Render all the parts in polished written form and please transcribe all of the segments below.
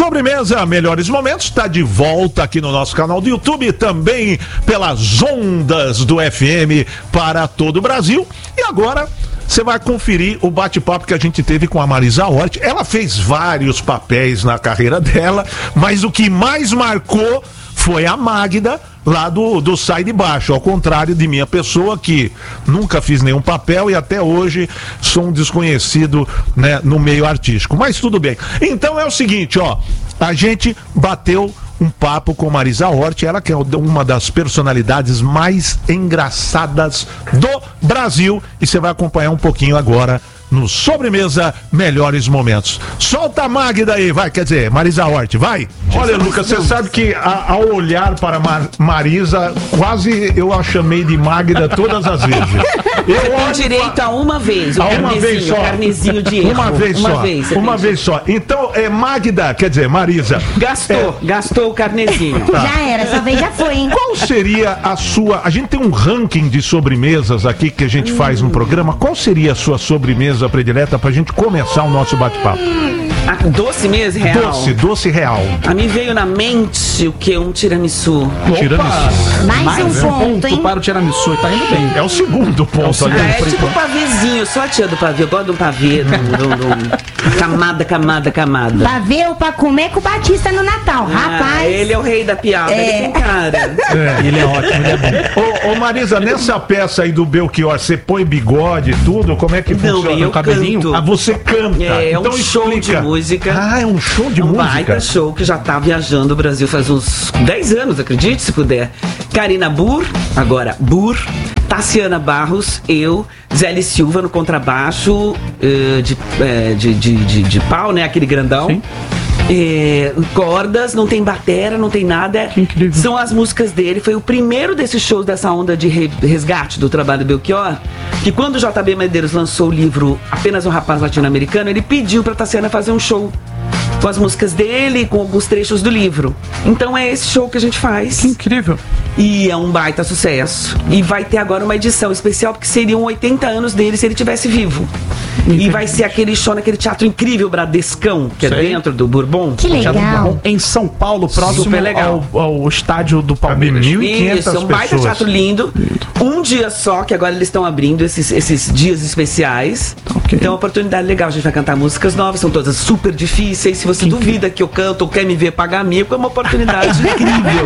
Sobremesa Melhores Momentos está de volta aqui no nosso canal do YouTube, também pelas ondas do FM para todo o Brasil. E agora você vai conferir o bate-papo que a gente teve com a Marisa Hort. Ela fez vários papéis na carreira dela, mas o que mais marcou foi a Magda, lá do Sai de Baixo, ao contrário de minha pessoa, que nunca fiz nenhum papel e até hoje sou um desconhecido, né, no meio artístico. Mas tudo bem. Então é o seguinte, ó, a gente bateu um papo com Marisa Hort, ela que é uma das personalidades mais engraçadas do Brasil, e você vai acompanhar um pouquinho agora no Sobremesa Melhores Momentos. Solta a Magda aí, vai, quer dizer, Marisa Hort, vai. Olha, Lucas, você sabe que ao olhar para Marisa, quase eu a chamei de Magda todas as vezes. Eu tenho direito a uma vez, o carnezinho de erro. Uma vez só. Então, Magda, quer dizer, Marisa. Gastou o carnezinho. Tá. Já era, essa vez já foi, hein? Qual seria a sua... A gente tem um ranking de sobremesas aqui que a gente faz no programa. Qual seria a sua sobremesa predileta pra gente começar o nosso bate-papo? Doce mesmo, real? Doce real. A mim veio na mente o que? Um tiramisu. Mais um ponto, hein? Para o tiramisu, tá indo bem. É o segundo ponto. É tipo um pavezinho, sou a tia do pavê, eu gosto de um pavê, camada. Pavê pra comer com o Batista no Natal, rapaz. Ele é o rei da piada, ele tem cara. Ele é ótimo, ele é bom. Ô Marisa, nessa peça aí do Belchior, você põe bigode e tudo? Como é que funciona? Eu o cabelinho? canto. Você canta. Então um show de música. É um show de música. Baita show que já tá viajando o Brasil faz uns 10 anos, acredite se puder. Karina Burr, Tassiana Barros, eu, Zélia Silva no contrabaixo de pau, né? Aquele grandão. Sim. Cordas, não tem batera, não tem nada. Que incrível. São as músicas dele. Foi o primeiro desses shows dessa onda de resgate do trabalho do Belchior, que quando o JB Medeiros lançou o livro Apenas um Rapaz Latino-Americano, ele pediu pra Tassiana fazer um show com as músicas dele, com alguns trechos do livro. Então é esse show que a gente faz. Que incrível. E é um baita sucesso. E vai ter agora uma edição especial, porque seriam 80 anos dele se ele tivesse vivo. E vai ser aquele show naquele teatro incrível, Bradescão, que é dentro do Bourbon. Que legal. Em São Paulo, próximo ao estádio do Palmeiras. 1.500 Isso, é um baita teatro lindo. Um dia só, que agora eles estão abrindo esses dias especiais. Okay. Então é uma oportunidade legal. A gente vai cantar músicas novas, são todas super difíceis. Se você duvida que eu canto ou quer me ver pagar mico, é uma oportunidade incrível.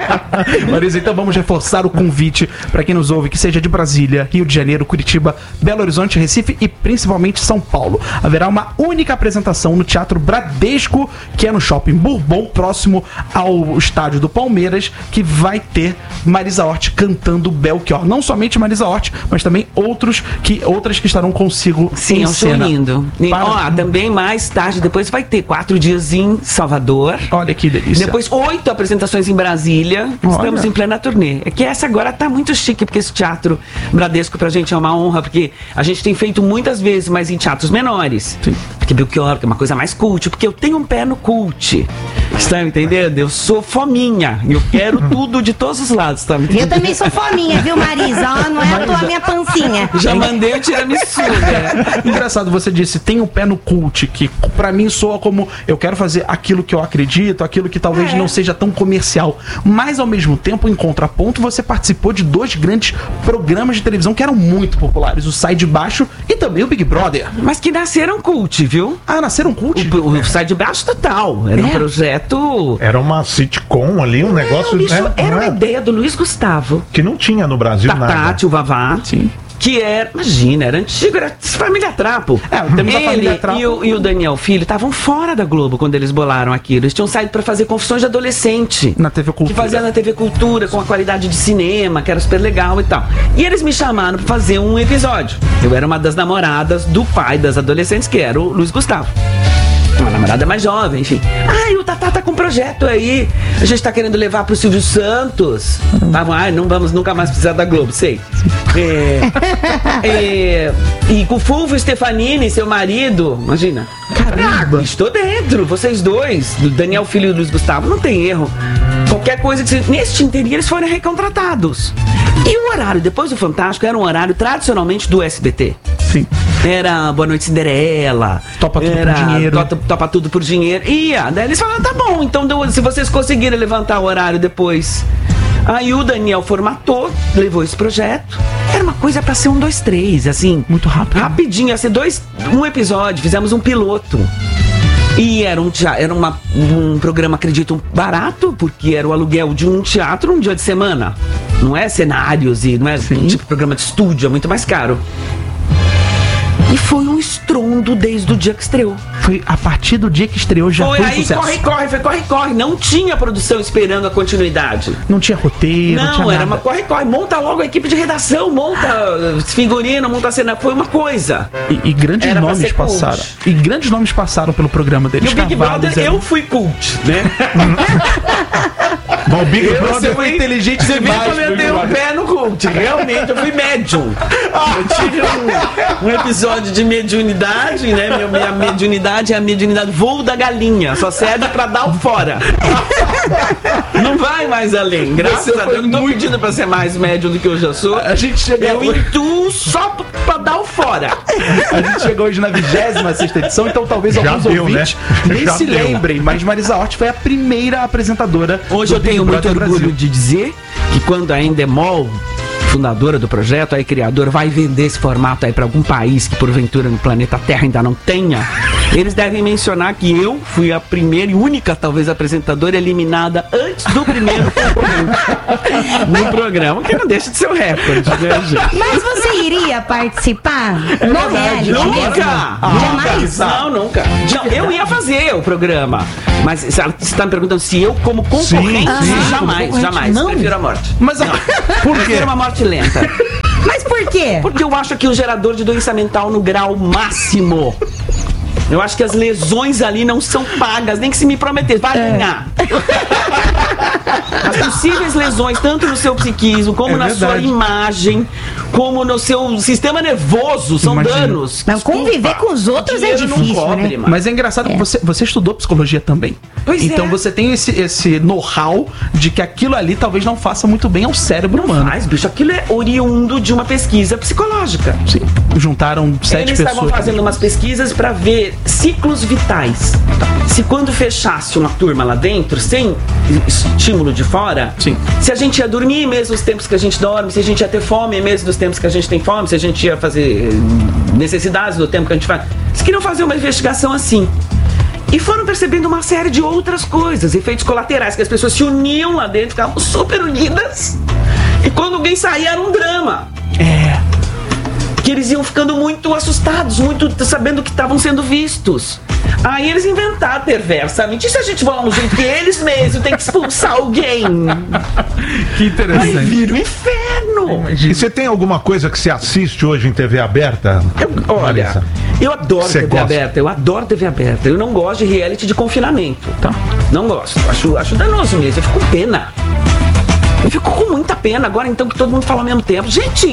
Marisa, então vamos reforçar o convite para quem nos ouve, que seja de Brasília, Rio de Janeiro, Curitiba, Belo Horizonte, Recife e principalmente São Paulo. Haverá uma única apresentação no Teatro Bradesco, que é no Shopping Bourbon, próximo ao estádio do Palmeiras, que vai ter Marisa Hort cantando Belchior. Não somente Marisa Hort, mas também outras que estarão consigo. Sim, é um show lindo. Também mais tarde, depois vai ter 4 dias em Salvador. Olha que delícia. Depois 8 apresentações em Brasília. Estamos em plena turnê. É que essa agora tá muito chique, porque esse Teatro Bradesco pra gente é uma honra, porque a gente tem feito muitas vezes, mas em teatros menores. Sim. Porque Belchior, que é uma coisa mais cult, porque eu tenho um pé no cult. Está me entendendo? Eu sou fominha. Eu quero tudo de todos os lados, tá me entendendo? Eu também sou fominha, viu, Marisa? Ó, não é à toa minha pancinha. Já mandei o tiramisu, né? Engraçado, você disse, tem o pé no cult, que pra mim soa como eu quero fazer aquilo que eu acredito, aquilo que talvez não seja tão comercial. Mas ao mesmo tempo, em contraponto, você participou de 2 grandes programas de televisão que eram muito populares, o Sai de Baixo e também o Big Brother. Mas que nasceram cult, viu? Ah, nasceram cult? O Sai de Baixo total. Era um projeto... Era uma sitcom ali, um negócio... Bicho, era uma ideia do Luiz Gustavo. Que não tinha no Brasil nada. Tati, o Vavá. Sim. Que era, imagina, era antigo, era Família Trapo. Temos a Família Trapo. E o Daniel Filho estavam fora da Globo quando eles bolaram aquilo. Eles tinham saído pra fazer Confissões de Adolescente. Na TV Cultura. Que fazia na TV Cultura, com a qualidade de cinema, que era super legal e tal. E eles me chamaram pra fazer um episódio. Eu era uma das namoradas do pai das adolescentes, que era o Luiz Gustavo. Uma namorada mais jovem, enfim. E o Tatá tá com um projeto aí. A gente tá querendo levar pro Silvio Santos. Não vamos nunca mais precisar da Globo, sei. E com o Fulvio Stefanini, seu marido, imagina. Caramba, estou dentro, vocês dois, do Daniel Filho e Luiz Gustavo, não tem erro. Qualquer coisa que nesse interim eles foram recontratados. E o horário, depois do Fantástico, era um horário tradicionalmente do SBT. Sim. Era Boa Noite Cinderela. Topa Tudo por Dinheiro. Topa Tudo por Dinheiro. Daí eles falaram, tá bom, então se vocês conseguirem levantar o horário depois. Aí o Daniel formatou, levou esse projeto. Era uma coisa pra ser 1, 2, 3, assim. Muito rápido. Rapidinho, ia ser um episódio, fizemos um piloto. E era um programa, acredito, barato, porque era o aluguel de um teatro um dia de semana. Não é cenários e não é tipo programa de estúdio, é muito mais caro. E foi um estrondo desde o dia que estreou. Foi a partir do dia que estreou já foi um sucesso. Corre. Não tinha produção esperando a continuidade. Não tinha roteiro, não tinha nada. Era uma corre. Monta logo a equipe de redação, monta figurino, monta cena. Foi uma coisa. E grandes nomes passaram. Cult. E grandes nomes passaram pelo programa deles. E o Big Brother, eu fui cult, né? Bom, o Big Brother foi inteligente demais. Você viu como eu dei um pé no cult. Realmente, eu fui médium. Eu tive um episódio de mediunidade, né? Minha mediunidade é a mediunidade voo da galinha. Só serve pra dar o fora. Não vai mais além. Graças a Deus, eu não tô pedindo pra ser mais médium do que eu já sou. A gente chegou. Eu intuo só pra dar o fora. A gente chegou hoje na 26ª edição, então talvez alguns ouvintes nem se lembrem, mas Marisa Hort foi a primeira apresentadora. Hoje eu tenho muito orgulho de dizer que quando a Endemol, fundadora do projeto, aí criadora, vai vender esse formato aí pra algum país que porventura no planeta Terra ainda não tenha, eles devem mencionar que eu fui a primeira e única, talvez, apresentadora eliminada antes do primeiro no programa, que não deixa de ser um recorde, né, gente? Mas você iria participar no reality? Nunca! Jamais? Não, nunca. Não, eu ia fazer o programa, mas você está me perguntando se eu, como concorrente, jamais. Não. Prefiro a morte. Mas não. Por quê? Prefiro uma morte lenta. Mas por quê? Porque eu acho que o gerador de doença mental no grau máximo. Eu acho que as lesões ali não são pagas, nem que se me prometer, vai ganhar. As possíveis lesões, tanto no seu psiquismo, como na sua imagem, como no seu sistema nervoso, são danos. Não, conviver com os outros é difícil, cobre, né? Mas é engraçado que você estudou psicologia também. Pois então você tem esse know-how de que aquilo ali talvez não faça muito bem ao cérebro humano. Mas, bicho, aquilo é oriundo de uma pesquisa psicológica. Sim. Juntaram 7 pessoas. Eles estavam fazendo umas pesquisas para ver ciclos vitais. Se quando fechasse uma turma lá dentro, sem estímulo de fora, sim, se a gente ia dormir mesmo os tempos que a gente dorme, se a gente ia ter fome mesmo dos tempos que a gente tem fome, se a gente ia fazer necessidades do tempo que a gente faz. Eles queriam fazer uma investigação assim. E foram percebendo uma série de outras coisas, efeitos colaterais, que as pessoas se uniam lá dentro, ficavam super unidas. E quando alguém saía era um drama. Que eles iam ficando muito assustados, muito sabendo que estavam sendo vistos. Aí eles inventaram perversamente. E se a gente for lá no jeito que eles mesmos têm que expulsar alguém? Que interessante. Aí vira um inferno. E você tem alguma coisa que você assiste hoje em TV aberta? Olha, eu adoro TV aberta. Eu adoro TV aberta. Eu não gosto de reality de confinamento. Tá. Não gosto. Acho danoso mesmo. Eu fico com pena. Eu fico com muita pena agora, então, que todo mundo fala ao mesmo tempo. Gente,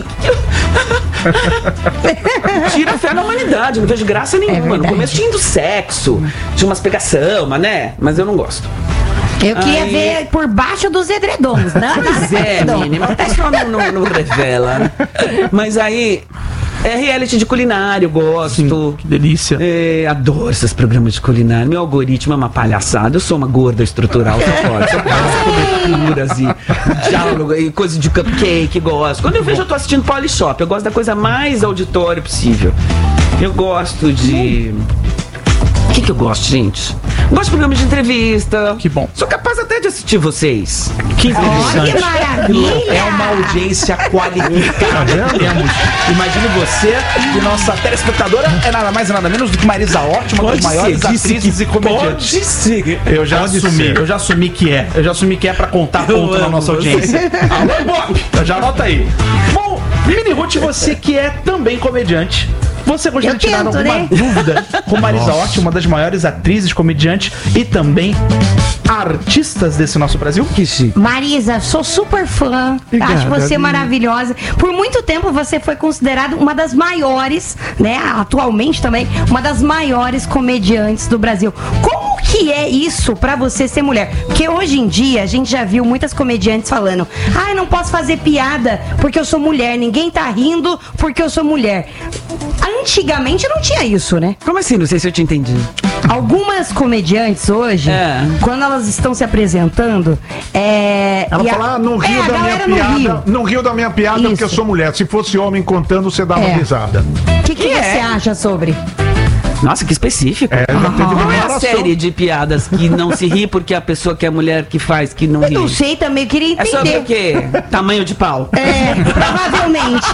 tira a fé na humanidade, não vejo graça nenhuma. No começo tinha do sexo, tinha umas pegação, mas eu não gosto. Eu queria ver por baixo dos edredons, né? Pois é, menina, mas o pessoal não revela, né? Mas aí, reality de culinário, gosto. Sim, que delícia. Adoro esses programas de culinária. Meu algoritmo é uma palhaçada. Eu sou uma gorda estrutural, sou forte. Eu gosto de coberturas e diálogo e coisa de cupcake, gosto. Quando eu vejo, eu tô assistindo Polishop. Eu gosto da coisa mais auditória possível. Eu gosto de... O que eu gosto, gente? Gosto de programas de entrevista. Que bom. Sou capaz até de assistir vocês. Que interessante. Olha, que maravilha. É uma audiência qualificada. Imagine você e nossa telespectadora é nada mais e nada menos do que Marisa Hort, uma das maiores atrizes e comediantes. Pode ser. Eu já assumi que é. Eu já assumi que é pra contar ponto na nossa audiência. Alô, Bop! Já anota aí. Bom, Mini Ruth, você que é também comediante, você gostaria de tirar alguma dúvida com Marisa Hort, uma das maiores atrizes, comediantes e também artistas desse nosso Brasil? Que chique. Marisa, sou super fã. Obrigado, acho você maravilhosa. Por muito tempo você foi considerada uma das maiores, né? Atualmente também, uma das maiores comediantes do Brasil. Como que é isso pra você ser mulher? Porque hoje em dia a gente já viu muitas comediantes falando: eu não posso fazer piada porque eu sou mulher, ninguém tá rindo porque eu sou mulher. antigamente não tinha isso, né? Como assim? Não sei se eu te entendi. Algumas comediantes hoje, quando elas estão se apresentando, Ela fala, não riu da minha piada. Não riu da minha piada porque eu sou mulher. Se fosse homem contando, você dá uma risada. O que você acha sobre? Nossa, que específico. Não é a série de piadas que não se ri porque a pessoa que é mulher que faz, que não ri. Eu não sei também, eu queria entender. É sobre o quê? Tamanho de pau. Provavelmente.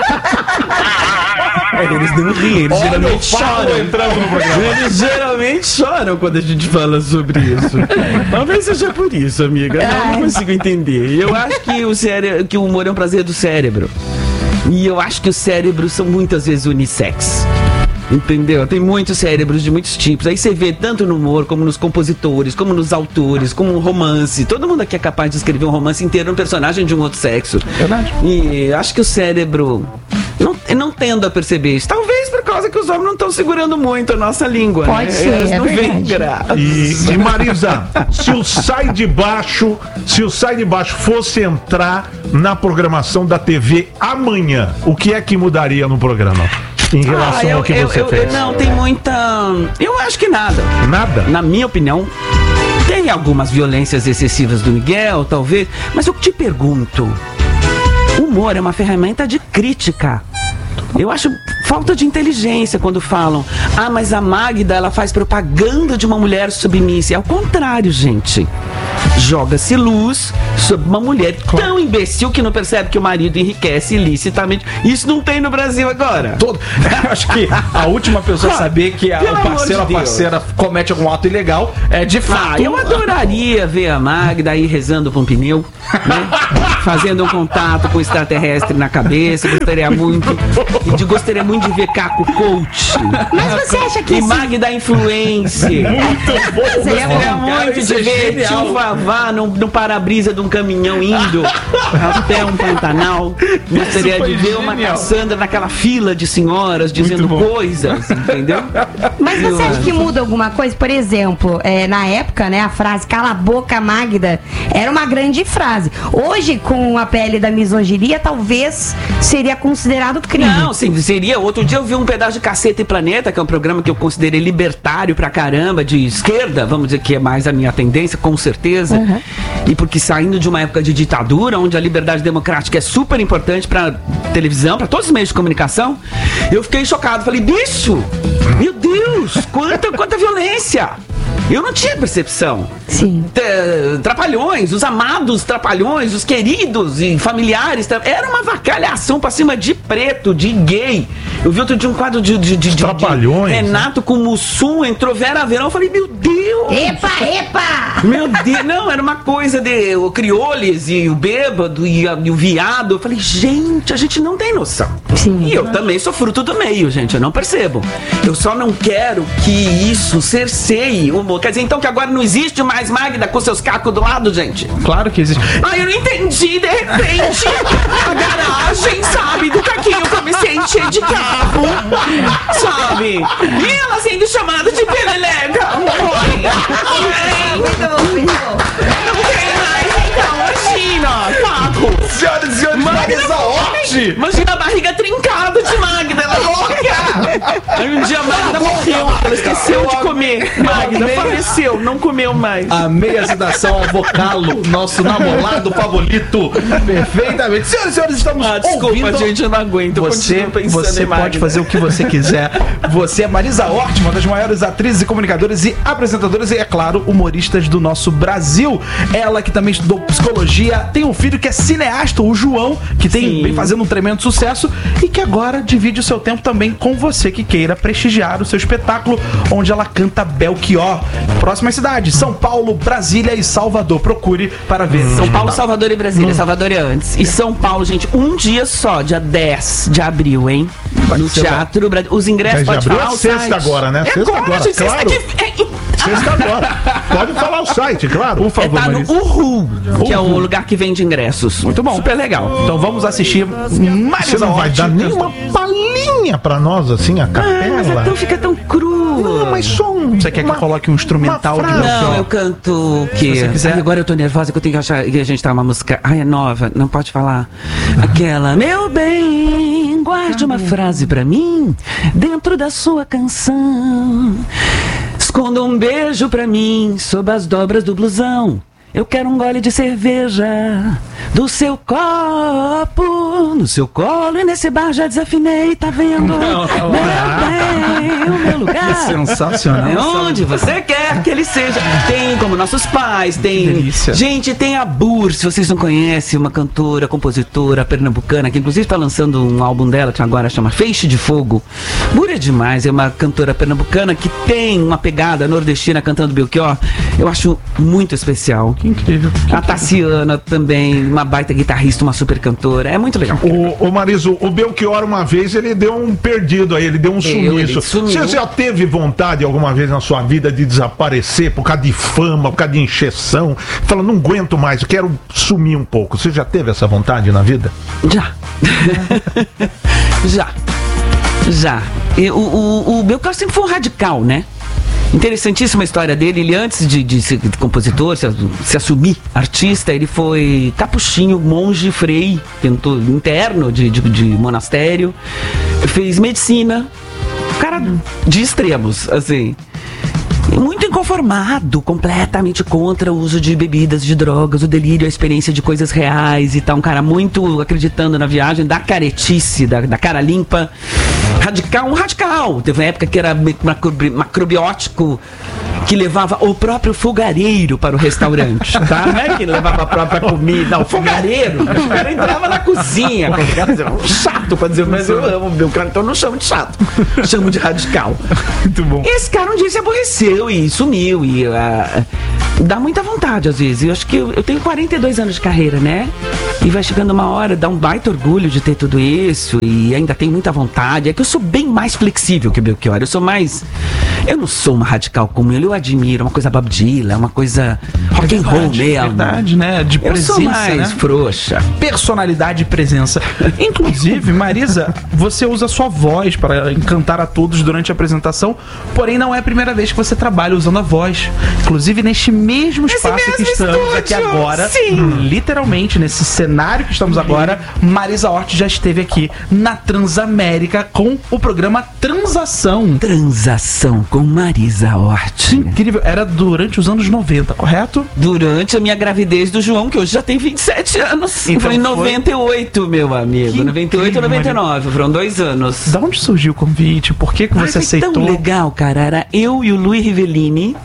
Eles não riem, eles geralmente choram. Entrando no programa. Eles geralmente choram quando a gente fala sobre isso. Talvez seja por isso, amiga. Não consigo entender. Eu acho que o humor é um prazer do cérebro. E eu acho que os cérebros são muitas vezes unissex. Entendeu? Tem muitos cérebros de muitos tipos. Aí você vê tanto no humor, como nos compositores, como nos autores, como no romance. Todo mundo aqui é capaz de escrever um romance inteiro, um personagem de um outro sexo. Verdade. E acho que o cérebro não tendo a perceber isso. Talvez por causa que os homens não estão segurando muito a nossa língua. Pode ser, eles não veem verdade. graça. E Marisa, se o Sai de Baixo fosse entrar na programação da TV amanhã, o que é que mudaria no programa? Em relação ao que você fez? Não, tem muita... Eu acho que nada. Nada? Na minha opinião, tem algumas violências excessivas do Miguel, talvez. Mas eu te pergunto, o humor é uma ferramenta de crítica. Eu acho falta de inteligência quando falam: ah, mas a Magda, ela faz propaganda de uma mulher submissa. É ao contrário, gente. Joga-se luz sobre uma mulher tão imbecil que não percebe que o marido enriquece ilicitamente. Isso não tem no Brasil agora. Acho que a última pessoa a saber que o parceiro ou a parceira comete algum ato ilegal é de fato. Eu adoraria ver a Magda aí rezando com um pneu, né? Fazendo um contato com o extraterrestre na cabeça. Gostaria muito de ver Caco Coach. Mas você acha que e Magda Influencer. Muito bom. Gostaria muito de ver tio Vavá no para-brisa de um caminhão indo até um Pantanal. Gostaria de ver uma Cassandra naquela fila de senhoras dizendo coisas, entendeu? Mas você acha que muda alguma coisa? Por exemplo, na época, né, a frase "cala a boca, Magda" era uma grande frase. Hoje, com a pele da misoginia, talvez seria considerado crime. Não, sim, seria. Outro dia eu vi um pedaço de Caceta e Planeta, que é um programa que eu considerei libertário pra caramba, de esquerda, vamos dizer que é mais a minha tendência, com certeza. Uhum. E porque saindo de uma época de ditadura, onde a liberdade democrática é super importante pra televisão, pra todos os meios de comunicação, eu fiquei chocado. Falei, bicho, meu Deus, quanta violência! Eu não tinha percepção. Sim. Trapalhões, os amados trapalhões, os queridos e familiares. Era uma vacalhação pra cima de preto, de gay. Eu vi outro dia um quadro de Trapalhões, Renato com Mussum, entrou Vera Verão. Eu falei, meu Deus! Epa! Meu Deus! Não, era uma coisa de o crioules e o bêbado e o viado. Eu falei, gente, a gente não tem noção. Sim. E eu também sou fruto do meio, gente. Eu não percebo. Eu só não quero que isso cerceie o humor. Quer dizer, então, que agora não existe mais Magda com seus cacos do lado, gente? Claro que existe. Ai, eu não entendi, de repente, a garagem, sabe, do caquinho comecei a encher de carro, sabe? E ela sendo chamada de perereca. Não tem mais, então, imagina, caco. Senhoras e senhores, Marisa Hort! Imagina a barriga trincada de Magda, ela é louca. Aí um dia a Magda morreu, ela esqueceu de comer. Magda faleceu, não comeu mais. Amei a citação ao vocalo, nosso namorado favorito. Perfeitamente. Senhoras e senhores, estamos desculpa, ouvindo. gente, eu não aguento. Você pode fazer o que você quiser. Você é Marisa Hort, uma das maiores atrizes e comunicadoras e apresentadoras e, é claro, humoristas do nosso Brasil. Ela que também estudou psicologia, tem um filho que é cineasta, o João, que vem fazendo um tremendo sucesso e que agora divide o seu tempo também com você que queira prestigiar o seu espetáculo, onde ela canta Belchior. Próximas cidades, São Paulo, Brasília e Salvador. Procure para ver. São Paulo, Salvador e Brasília. Salvador é antes. E São Paulo, gente, um dia só, dia 10 de abril, hein? No Teatro Brasil. Os ingressos pode falar o sexta site. agora, né? Sexta agora, gente, claro. Sexta agora. Pode falar o site, claro. Por favor, tá no Uhu, que é o lugar que vende ingressos. Muito bom. Super legal. Então vamos assistir Você não vai dar nenhuma palhinha pra nós, assim, a Mas capela? então fica tão cru. Não, mas só um... Você quer que eu coloque um instrumental de frase. Belchior? Não, eu canto o quê? Se você quiser. Ai, agora eu tô nervosa que eu tenho que achar que a gente tá uma música. Ai, é nova, não pode falar. Aquela, meu bem, guarde uma frase pra mim dentro da sua canção. Esconda um beijo pra mim sob as dobras do blusão. Eu quero um gole de cerveja do seu copo, no seu colo, e nesse bar já desafinei, tá vendo? Meu bem, o meu lugar. Sensacional. É onde você quer que ele seja. Tem como nossos pais, tem. Delícia. Gente, tem a Bur, se vocês não conhecem, uma cantora, compositora pernambucana, que inclusive está lançando um álbum dela, que agora chama Feixe de Fogo. Bur é demais, é uma cantora pernambucana que tem uma pegada nordestina cantando Belchior. Eu acho muito especial. Que incrível. A Tassiana também, uma baita guitarrista, uma super cantora. É muito legal. O Mariso, o Belchior uma vez ele deu um perdido aí, ele deu um ele sumiço. sumiu. Você já teve vontade alguma vez na sua vida de desaparecer por causa de fama, por causa de encheção? Fala, não aguento mais, eu quero sumir um pouco. Você já teve essa vontade na vida? Já. Já. E o Belchior sempre foi um radical, né? Interessantíssima a história dele. Ele, antes de ser compositor, se assumir artista, ele foi capuchinho, monge, frei, interno de monastério, fez medicina. Cara de extremos, assim. Muito inconformado, completamente contra o uso de bebidas, de drogas, o delírio, a experiência de coisas reais e tal. Um cara muito acreditando na viagem, da caretice, da cara limpa. Um radical. Teve uma época que era macrobiótico, que levava o próprio fogareiro para o restaurante, tá? Não é que levava a própria comida, não, o fogareiro. O cara entrava na cozinha. Chato pra dizer, mas eu amo meu cara, então eu não chamo de chato, chamo de radical. Muito bom. E esse cara um dia se aborreceu e sumiu. E dá muita vontade às vezes. Eu acho que eu tenho 42 anos de carreira, né? E vai chegando uma hora, dá um baita orgulho de ter tudo isso. E ainda tenho muita vontade. É que eu sou bem mais flexível que o Belchior. Eu não sou uma radical como ele. Eu admiro, uma coisa Bob Dylan, uma coisa rock and roll mesmo. Verdade, né? De presença, eu sou mais né? frouxa. Personalidade e presença. Inclusive, Marisa, você usa sua voz para encantar a todos durante a apresentação, porém não é a primeira vez que você trabalha usando a voz. Inclusive, neste mesmo espaço que estamos estúdio, aqui agora, sim. Literalmente, nesse cenário que estamos agora, Marisa Hort já esteve aqui na Transamérica com o programa Transação. Transação com Marisa Hort. Incrível, era durante os anos 90, correto? Durante a minha gravidez do João, que hoje já tem 27 anos. Então foi em 98, meu amigo. Que 98 incrível, ou 99, foram 2 anos. Da onde surgiu o convite? Por que você Foi aceitou? tão legal, cara. Era eu e o Luiz Rivellini,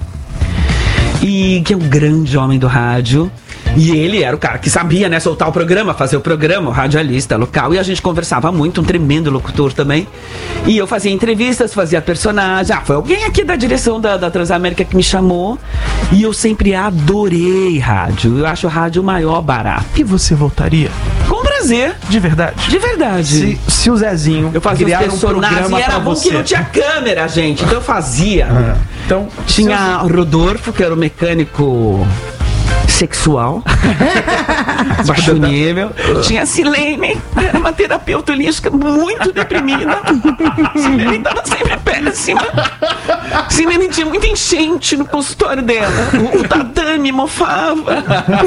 que é um grande homem do rádio. E ele era o cara que sabia, né, soltar o programa, fazer o programa, o radialista local. E a gente conversava muito, um tremendo locutor também. E eu fazia entrevistas, fazia personagem. Foi alguém aqui da direção da Transamérica que me chamou. E eu sempre adorei rádio. Eu acho o rádio o maior barato. E você voltaria? Com prazer. De verdade? De verdade. Se o Zezinho Eu fazia os criar um personagens programa e era pra bom você. que não tinha câmera, gente. Então eu fazia. Então, Tinha o Rodolfo, que era o mecânico sexual, baixo nível. Tinha a Silene, era uma terapeuta holística muito deprimida. Silene tava sempre péssima. Silene tinha muita enchente no consultório dela. O tatame mofava.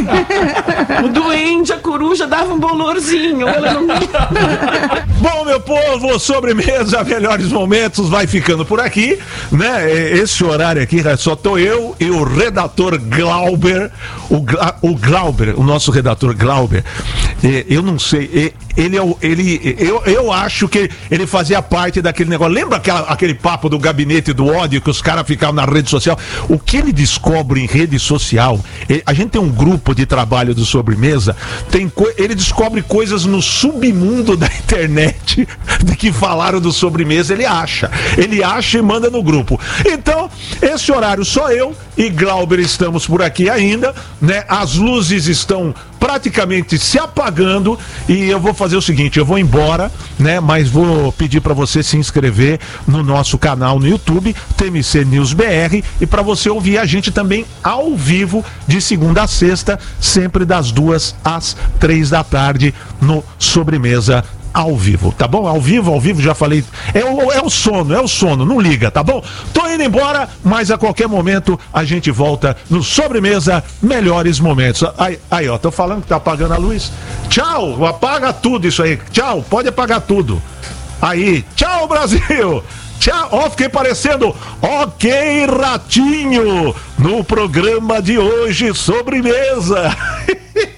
O duende, a coruja, dava um bolorzinho. Ela não... Bom, meu povo, Sobremesa, melhores momentos, vai ficando por aqui, né? Esse horário aqui, só tô eu e o redator Glauber, o Glauber, o nosso redator Glauber. Eu não sei, eu acho que ele fazia parte daquele negócio. Lembra aquele papo do gabinete do ódio que os caras ficavam na rede social? O que ele descobre em rede social? A gente tem um grupo de trabalho do Sobremesa, ele descobre coisas no submundo da internet de que falaram do Sobremesa. Ele acha e manda no grupo. Então, esse horário só eu e Glauber estamos por aqui ainda, né? As luzes estão praticamente se apagando e eu vou fazer o seguinte, eu vou embora, né? Mas vou pedir para você se inscrever no nosso canal no YouTube, TMC News BR, e para você ouvir a gente também ao vivo de segunda a sexta, sempre das 2 às 3 da tarde no Sobremesa ao vivo, tá bom? Ao vivo, já falei. É o sono, não liga, tá bom? Tô indo embora, mas a qualquer momento a gente volta no Sobremesa Melhores Momentos. Aí, ó, tô falando que tá apagando a luz. Tchau, apaga tudo isso aí. Tchau, pode apagar tudo. Aí, tchau, Brasil! Tchau, ó, fiquei parecendo Ok Ratinho no programa de hoje, Sobremesa.